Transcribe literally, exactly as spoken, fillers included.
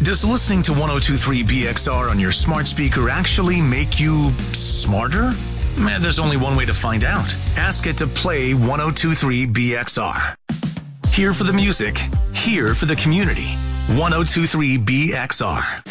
Does listening to ten twenty-three B X R on your smart speaker actually make you smarter? Man, there's only one way to find out. Ask it to play ten twenty-three B X R. Here for the music, here for the community. ten twenty-three B X R.